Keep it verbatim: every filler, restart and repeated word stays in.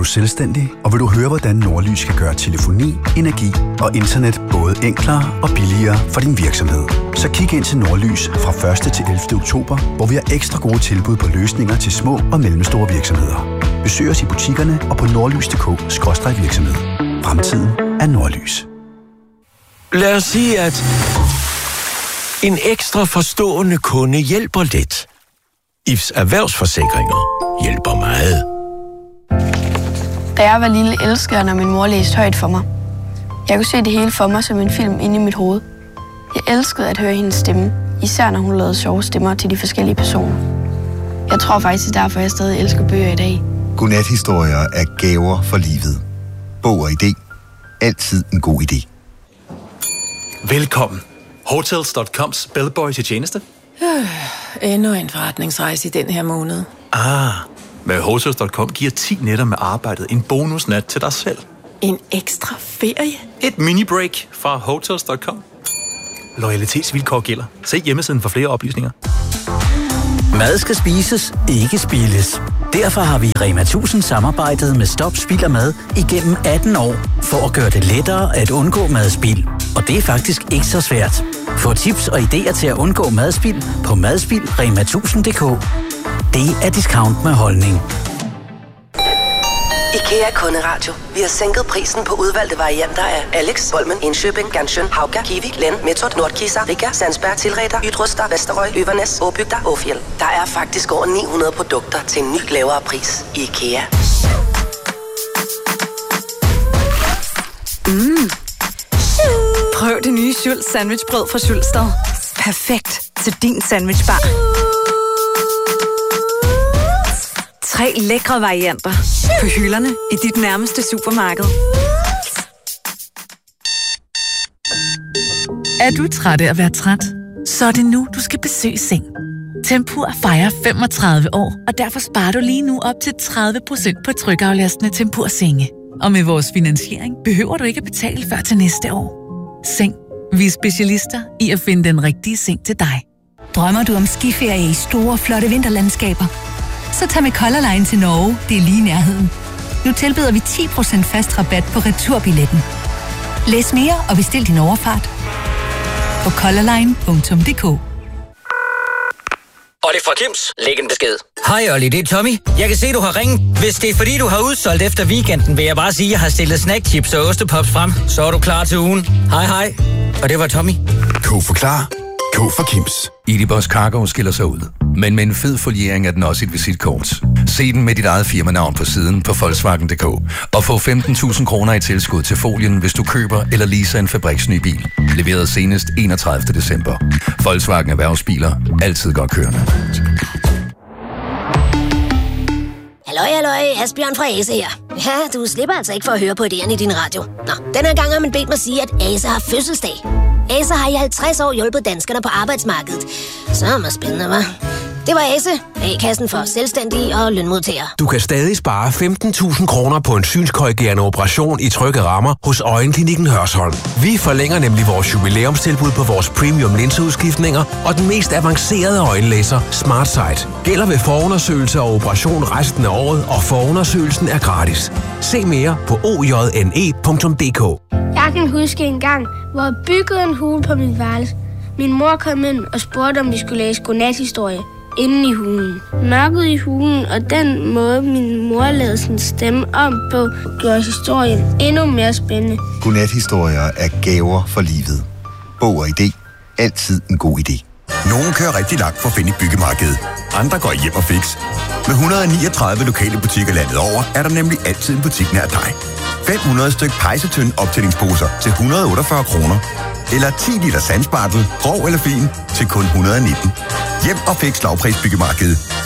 du selvstændig, og vil du høre, hvordan Nordlys kan gøre telefoni, energi og internet både enklere og billigere for din virksomhed. Så kig ind til Nordlys fra første til ellevte oktober, hvor vi har ekstra gode tilbud på løsninger til små og mellemstore virksomheder. Besøg os i butikkerne og på nordlys punktum d k skråstreg virksomhed. Fremtiden er Nordlys. Lad os sige, at en ekstra forstående kunde hjælper lidt. I F's erhvervsforsikringer hjælper meget. Da jeg var lille, elskede jeg, når min mor læste højt for mig. Jeg kunne se det hele for mig som en film inde i mit hoved. Jeg elskede at høre hendes stemme, især når hun lavede sjove stemmer til de forskellige personer. Jeg tror faktisk, derfor jeg stadig elsker bøger i dag. Godnathistorier er gaver for livet. Bog og idé. Altid en god idé. Velkommen. Hotels punktum coms bellboy til tjeneste. Øh, endnu en forretningsrejse i den her måned. Ah, med Hotels punktum com giver ti nætter med arbejdet en bonusnat til dig selv. En ekstra ferie? Et mini-break fra Hotels punktum com. Loyalitetsvilkår gælder. Se hjemmesiden for flere oplysninger. Mad skal spises, ikke spildes. Derfor har vi i Rema tusind samarbejdet med Stop Spild og Mad igennem atten år, for at gøre det lettere at undgå madspild. Og det er faktisk ikke så svært. Få tips og idéer til at undgå madspild på madspild punktum rema tusind punktum d k. Det er discount med holdning. IKEA Kunderadio. Vi har sænket prisen på udvalgte varianter af Alex, Bolmen, Enschøbing, Ganshøn, Hauga, Kiwi, Len, Metod, Nordkisa, Riga, Sandsberg, Tilreder, Ydruster, Vesterøj, Øvernes, Åbygda, Åfjell. Der er faktisk over ni hundrede produkter til en ny lavere pris i IKEA. Mm. Prøv det nye Schultz sandwichbrød fra Schultzsted. Perfekt til din sandwichbar. Tre lækre varianter på hylderne i dit nærmeste supermarked. Er du træt af at være træt? Så er det nu, du skal besøge Seng. Tempur fejrer femogtredive år, og derfor sparer du lige nu op til tredive procent på trykaflastende Tempur-senge. Og med vores finansiering behøver du ikke at betale før til næste år. Seng. Vi er specialister i at finde den rigtige seng til dig. Drømmer du om skiferie i store, flotte vinterlandskaber? Så tag med Color Line til Norge, det er lige i nærheden. Nu tilbyder vi ti procent fast rabat på returbilletten. Læs mere og bestil din overfart på colorline punktum d k. Olli fra Kims, læg en besked. Hej Olli, det er Tommy. Jeg kan se, du har ringet. Hvis det er fordi, du har udsolgt efter weekenden, vil jeg bare sige, at jeg har stillet snackchips og ostepops frem. Så er du klar til ugen. Hej hej. Og det var Tommy. K for klar. K for Kims. Edibus Cargo skiller sig ud. Men med en fed foliering er den også et visitkort. Se den med dit eget firmanavn på siden på Volkswagen punktum d k. Og få femten tusind kroner i tilskud til folien, hvis du køber eller leaser en fabriksny bil. Leveret senest enogtredivte december. Volkswagen Erhvervsbiler. Altid godt kørende. Halløj, halløj, Asbjørn fra Ase her. Ja, du slipper altså ikke for at høre på idéerne i din radio. Nå, den her gang har man bedt mig sige, at Ase har fødselsdag. Ase har i halvtreds år hjulpet danskerne på arbejdsmarkedet. Så er det spændende, hva'? Det var Ase, A-kassen for selvstændige og lønmodtagere. Du kan stadig spare femten tusind kroner på en synskorrigerende operation i trygge rammer hos Øjenklinikken Hørsholm. Vi forlænger nemlig vores jubilæumstilbud på vores premium linseudskiftninger og den mest avancerede øjenlæser Smart Sight. Gælder ved forundersøgelse og operation resten af året, og forundersøgelsen er gratis. Se mere på o j n e punktum d k. Jeg kan huske en gang, hvor jeg byggede en hule på mit værelse. Min mor kom ind og spurgte, om vi skulle læse godnathistorie inde i hulen. Mørket i hulen og den måde, min mor lavede sin stemme om på, gjorde historien endnu mere spændende. Godnathistorier er gaver for livet. Bog og idé. Altid en god idé. Nogle kører rigtig langt for at finde et byggemarked. Andre går hjem og fix. Med et hundrede og niogtredive lokale butikker landet over, er der nemlig altid en butik nær dig. fem hundrede styk pejsetønd optællingsposer til et hundrede og otteogfyrre kroner. Eller ti liter sandspartel, grov eller fin, til kun et hundrede og nitten. Hjem og fix lavprisbyggemarkedet